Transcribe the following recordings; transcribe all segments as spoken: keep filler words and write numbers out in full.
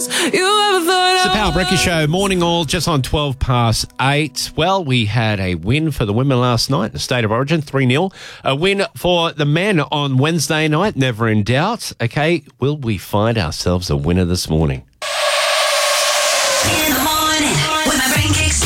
things you ever thought It's the Power Breakfast Show, morning all, just on twelve past eight. Well, we had a win for the women last night in the State of Origin, three nil. A win for the men on Wednesday night, never in doubt. Okay, will we find ourselves a winner this morning? In the morning, when my brain kicks.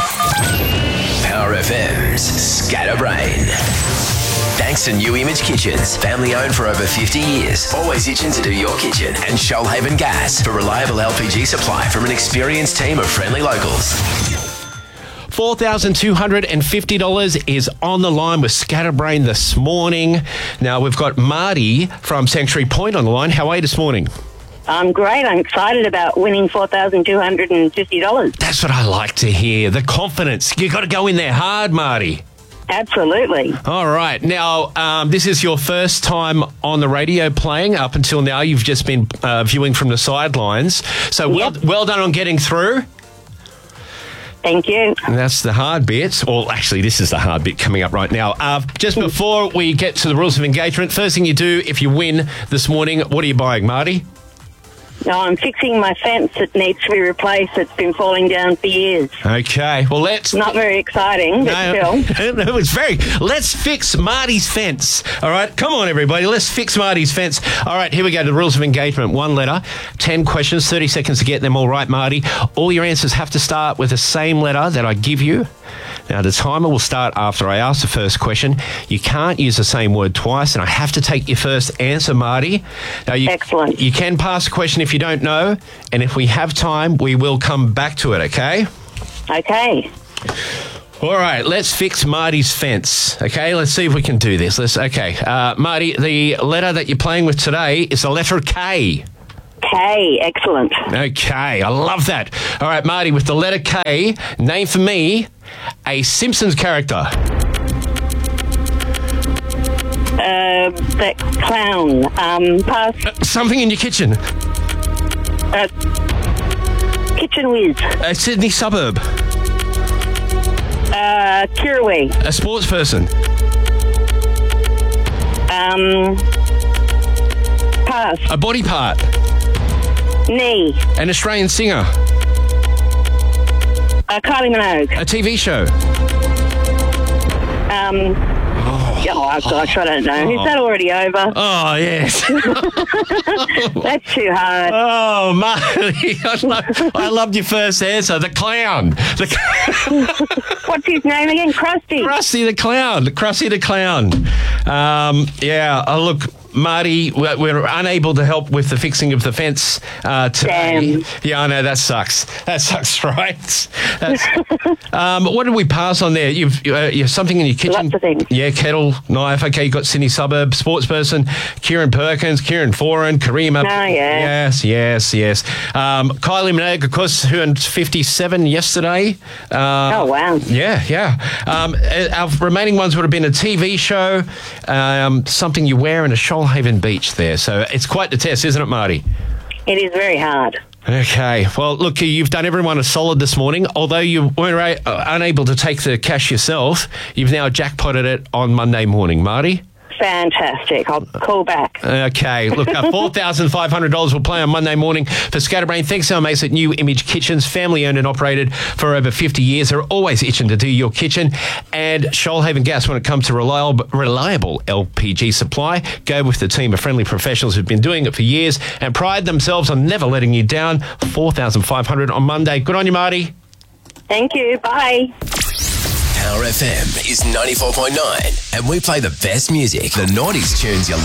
Power F M's Scatterbrain. Thanks to New Image Kitchens, family owned for over fifty years. Always itching to do your kitchen. And Shoalhaven Gas for reliable L P G supply from an experienced team of friendly locals. four thousand two hundred fifty dollars is on the line with Scatterbrain this morning. Now, we've got Marty from Sanctuary Point on the line. How are you this morning? I'm great. I'm excited about winning four thousand two hundred fifty dollars. That's what I like to hear. The confidence. You got to go in there hard, Marty. Absolutely. All right. Now, um, this is your first time on the radio playing. Up until now, you've just been uh, viewing from the sidelines. So well, Yep. well done on getting through. Thank you. And that's the hard bit. Well, actually, this is the hard bit coming up right now. Uh, just before we get to the rules of engagement, first thing you do if you win this morning, what are you buying, Marty? No, I'm fixing my fence that needs to be replaced. It's been falling down for years. Okay. Well, let's... Not very exciting, but No, still. no, it's very... Let's fix Marty's fence. All right? Come on, everybody. Let's fix Marty's fence. All right, here we go. The rules of engagement. One letter, ten questions, thirty seconds to get them all right, Marty. All your answers have to start with the same letter that I give you. Now, the timer will start after I ask the first question. You can't use the same word twice, and I have to take your first answer, Marty. Now, you, Excellent. You can pass a question if you don't know, and if we have time, we will come back to it, okay? Okay. All right, let's fix Marty's fence. Okay, let's see if we can do this. Let's. Okay, uh, Marty, the letter that you're playing with today is the letter K. K. Excellent. Okay, I love that. All right, Marty, with the letter K, name for me a Simpsons character. Uh, that clown. Um, pass. Something in your kitchen. Uh, kitchen whiz. A Sydney suburb. Uh, Kirrawee. A sports person. Um, pass. A body part. Knee. An Australian singer. Uh, Kylie Minogue. A T V show. Um, oh, gosh, I don't know. Is that already over? Oh, yes. That's too hard. Oh, Marty, I, lo- I loved your first answer. The clown. The What's his name again? Krusty. Krusty the Clown. Krusty the Clown. Um, yeah, oh, look, Marty, we're, we're unable to help with the fixing of the fence uh, today. Damn. Yeah, I know, that sucks. That sucks, right? That's, um, what did we pass on there? You've, uh, you have something in your kitchen? Lots of things. Yeah, kettle, knife. Okay, you've got Sydney suburb, sports person, Kieran Perkins, Kieran Foran, Karima. Oh, yeah. Yes, yes, yes. Um, Kylie Minogue, of course, who earned fifty-seven yesterday. Uh, Oh, wow. Yeah, yeah. Um, uh, our remaining ones would have been a T V show, um, something you wear in a Shoalhaven beach there. So it's quite the test, isn't it, Marty? It is very hard. Okay. Well, look, you've done everyone a solid this morning. Although you weren't uh, unable to take the cash yourself, you've now jackpotted it on Monday morning, Marty. Fantastic. I'll call back. Okay. Look, uh, four thousand five hundred dollars will play on Monday morning for Scatterbrain. Thanks to our mates at New Image Kitchens, family-owned and operated for over fifty years. They're always itching to do your kitchen. And Shoalhaven Gas, when it comes to reliable, reliable L P G supply, go with the team of friendly professionals who've been doing it for years and pride themselves on never letting you down. four thousand five hundred dollars on Monday. Good on you, Marty. Thank you. Bye. Power F M is ninety-four point nine, and we play the best music, the nineties tunes you